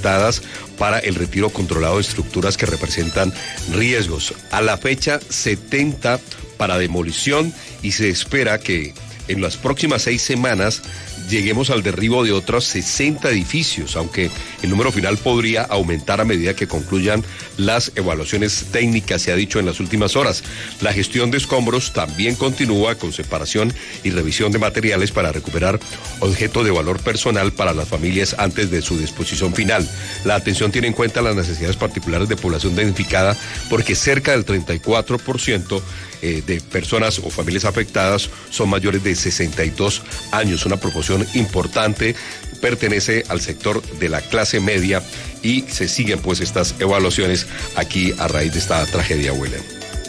implementadas para el retiro controlado de estructuras que representan riesgos. A la fecha, 70 para demolición, y se espera que en las próximas 6 semanas lleguemos al derribo de otros 60 edificios, aunque el número final podría aumentar a medida que concluyan las evaluaciones técnicas, se ha dicho en las últimas horas. La gestión de escombros también continúa con separación y revisión de materiales para recuperar objetos de valor personal para las familias antes de su disposición final. La atención tiene en cuenta las necesidades particulares de población damnificada, porque cerca del 34% de personas o familias afectadas son mayores de 62 años, una proporción importante, pertenece al sector de la clase media, y se siguen pues estas evaluaciones aquí a raíz de esta tragedia, William.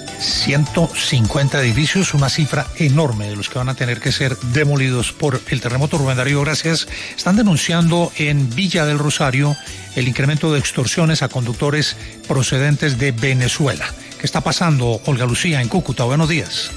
150 edificios, una cifra enorme de los que van a tener que ser demolidos por el terremoto. Rubén Darío, gracias. Están denunciando en Villa del Rosario el incremento de extorsiones a conductores procedentes de Venezuela. ¿Qué está pasando, Olga Lucía, en Cúcuta? Buenos días.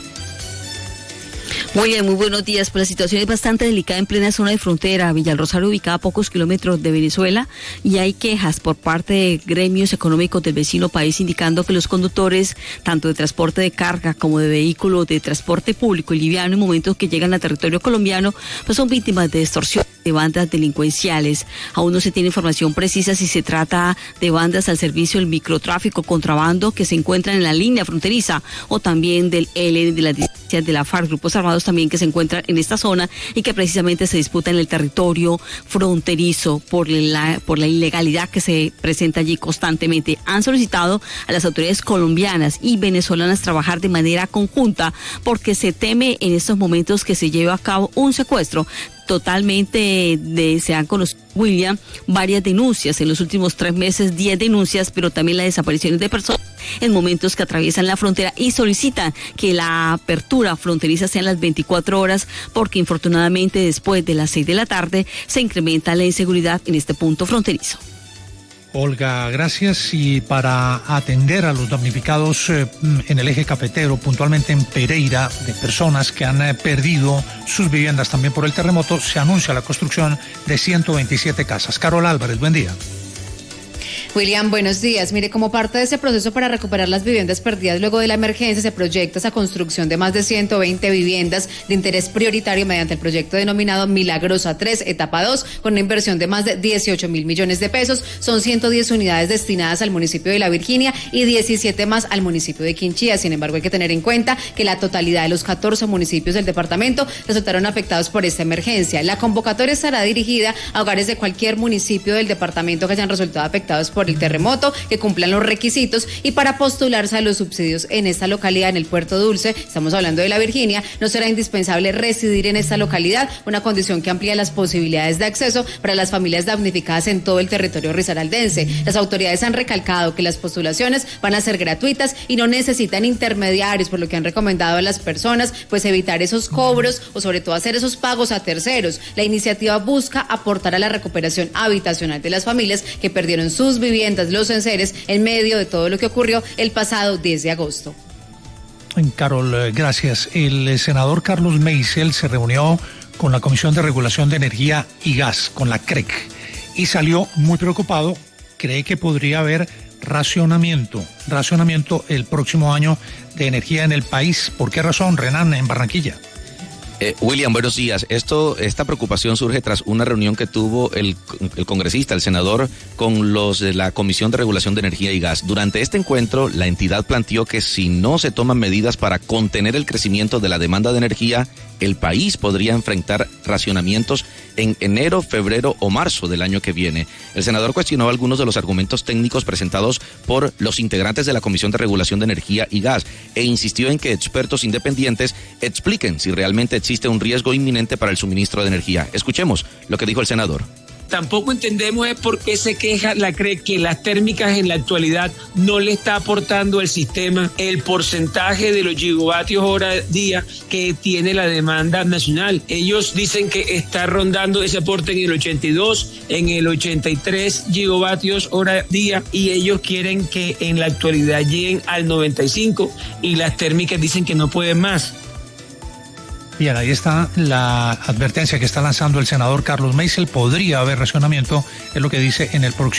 Muy buenos días. Pues la situación es bastante delicada en plena zona de frontera. Villa del Rosario, ubicada a pocos kilómetros de Venezuela, y hay quejas por parte de gremios económicos del vecino país indicando que los conductores, tanto de transporte de carga como de vehículos de transporte público y liviano, en momentos que llegan a territorio colombiano, pues son víctimas de extorsión de bandas delincuenciales. Aún no se tiene información precisa si se trata de bandas al servicio del microtráfico, contrabando, que se encuentran en la línea fronteriza, o también del ELN, de las disidencias de la FARC, grupos armados también que se encuentran en esta zona y que precisamente se disputan en el territorio fronterizo por la ilegalidad que se presenta allí constantemente. Han solicitado a las autoridades colombianas y venezolanas trabajar de manera conjunta, porque se teme en estos momentos que se lleve a cabo un secuestro. Se han conocido, William, varias denuncias en los últimos 3 meses, 10 denuncias, pero también las desapariciones de personas en momentos que atraviesan la frontera, y solicitan que la apertura fronteriza sea en las 24 horas, porque infortunadamente después de las 6 de la tarde se incrementa la inseguridad en este punto fronterizo. Olga, gracias. Y para atender a los damnificados en el eje cafetero, puntualmente en Pereira, de personas que han perdido sus viviendas también por el terremoto, se anuncia la construcción de 127 casas. Carol Álvarez, buen día. William, buenos días. Mire, como parte de ese proceso para recuperar las viviendas perdidas luego de la emergencia, se proyecta esa construcción de más de 120 viviendas de interés prioritario mediante el proyecto denominado Milagrosa 3, etapa 2, con una inversión de más de 18 mil millones de pesos. Son 110 unidades destinadas al municipio de La Virginia y 17 más al municipio de Quinchía. Sin embargo, hay que tener en cuenta que la totalidad de los 14 municipios del departamento resultaron afectados por esta emergencia. La convocatoria estará dirigida a hogares de cualquier municipio del departamento que hayan resultado afectados por el terremoto, que cumplan los requisitos, y para postularse a los subsidios en esta localidad, en el Puerto Dulce, estamos hablando de La Virginia, no será indispensable residir en esta localidad, una condición que amplía las posibilidades de acceso para las familias damnificadas en todo el territorio risaraldense. Las autoridades han recalcado que las postulaciones van a ser gratuitas y no necesitan intermediarios, por lo que han recomendado a las personas pues evitar esos cobros o sobre todo hacer esos pagos a terceros. La iniciativa busca aportar a la recuperación habitacional de las familias que perdieron sus viviendas, los enseres, en medio de todo lo que ocurrió el pasado 10 de agosto. Carol, gracias. El senador Carlos Meisel se reunió con la Comisión de Regulación de Energía y Gas, con la CREC, y salió muy preocupado. Cree que podría haber racionamiento el próximo año de energía en el país. ¿Por qué razón, Renan, en Barranquilla? William, buenos días. Esta preocupación surge tras una reunión que tuvo el congresista, el senador, con los de la Comisión de Regulación de Energía y Gas. Durante este encuentro, la entidad planteó que si no se toman medidas para contener el crecimiento de la demanda de energía, el país podría enfrentar racionamientos en enero, febrero o marzo del año que viene. El senador cuestionó algunos de los argumentos técnicos presentados por los integrantes de la Comisión de Regulación de Energía y Gas e insistió en que expertos independientes expliquen si realmente existe un riesgo inminente para el suministro de energía. Escuchemos lo que dijo el senador. Tampoco entendemos es por qué se queja la CREC que las térmicas en la actualidad no le está aportando al sistema el porcentaje de los gigavatios hora día que tiene la demanda nacional. Ellos dicen que está rondando ese aporte en el 82, en el 83 gigavatios hora día, y ellos quieren que en la actualidad lleguen al 95 y las térmicas dicen que no pueden más. Bien, ahí está la advertencia que está lanzando el senador Carlos Meisel. Podría haber racionamiento, es lo que dice en el próximo